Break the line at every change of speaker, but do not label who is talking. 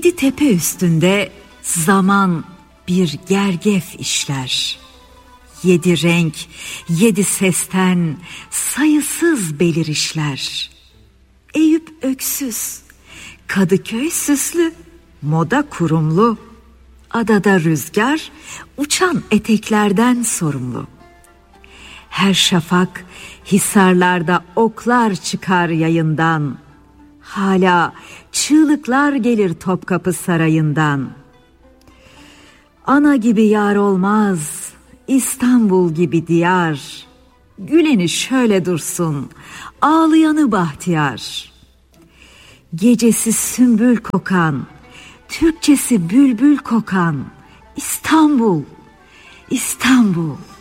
7 tepe üstünde zaman bir gergef işler. 7 renk, 7 sesten sayısız belirişler. Eyüp öksüz, Kadıköy süslü, moda kurumlu. Adada rüzgar, uçan eteklerden sorumlu. Her şafak hisarlarda oklar çıkar yayından. Hala çığlıklar gelir Topkapı Sarayı'ndan. Ana gibi yar olmaz, İstanbul gibi diyar. Güleni şöyle dursun, ağlayanı bahtiyar. Gecesi sümbül kokan, Türkçesi bülbül kokan İstanbul, İstanbul.